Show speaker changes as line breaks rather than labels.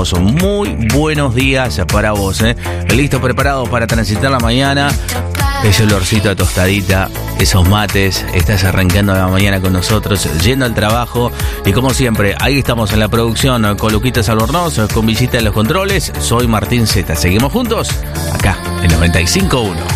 decimos muy buenos días para vos, listo, preparado para transitar la mañana. Ese olorcito de tostadita, esos mates, estás arrancando la mañana con nosotros, yendo al trabajo. Y como siempre, ahí estamos en la producción con Luquitas Albornoz, con Visita en los controles. Soy Martín Zeta. Seguimos juntos acá en 95.1.